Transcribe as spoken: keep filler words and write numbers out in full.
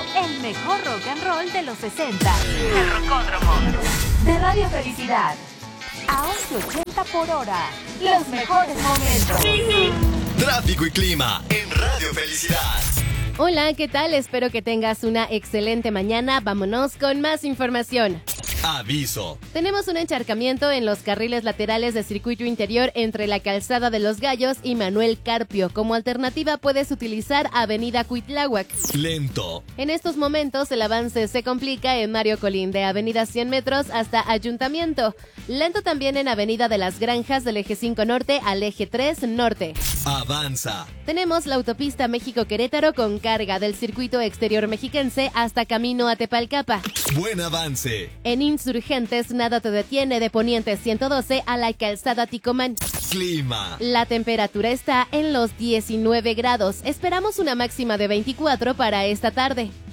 el mejor rock and roll de los sesenta. El Rocódromo de Radio Felicidad. A once ochenta por hora. Los mejores momentos. Tráfico y clima en Radio Felicidad. Hola, ¿qué tal? Espero que tengas una excelente mañana. Vámonos con más información. Aviso. Tenemos un encharcamiento en los carriles laterales de circuito interior entre la Calzada de los Gallos y Manuel Carpio. Como alternativa puedes utilizar Avenida Cuitláhuac. Lento. En estos momentos el avance se complica en Mario Colín de Avenida cien metros hasta Ayuntamiento. Lento también en Avenida de las Granjas del eje cinco norte al eje tres norte. Avanza. Tenemos la autopista México-Querétaro con carga del circuito exterior mexiquense hasta camino a Tepalcapa. Buen avance. En Insurgentes nada te detiene de Poniente ciento doce a la Calzada Ticomán. Clima. La temperatura está en los diecinueve grados. Esperamos una máxima de veinticuatro para esta tarde.